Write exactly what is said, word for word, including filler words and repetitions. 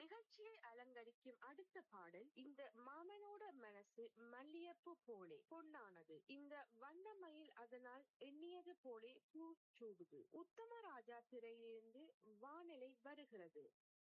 நிகழ்ச்சியை அலங்கரிக்கும் அடுத்த பாடல் இந்த மாமனோட மனசு மல்லியப்பு போலே பொன்னானது. இந்த வண்ணமயில் அதனால் எண்ணியது போலே பூ சூடுது. உத்தம ராஜா திரையிலிருந்து வானிலை வருகிறது.